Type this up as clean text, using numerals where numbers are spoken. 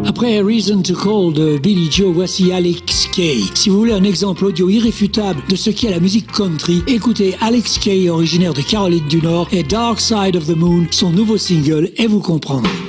Après Reason to Call de Billy Joe, voici Alex Kay. Si vous voulez un exemple audio irréfutable de ce qu'est la musique country, écoutez Alex Kay, originaire de Caroline du Nord, et Dark Side of the Moon, son nouveau single, et vous comprendrez.